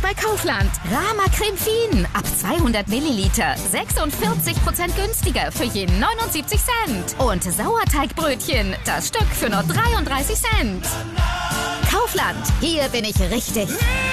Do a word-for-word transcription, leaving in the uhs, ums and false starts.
bei Kaufland. Rama Creme Fien ab zweihundert Milliliter. sechsundvierzig Prozent günstiger für je neunundsiebzig Cent. Und Sauerteigbrötchen, das Stück für nur dreiunddreißig Cent. Kaufland, hier bin ich richtig.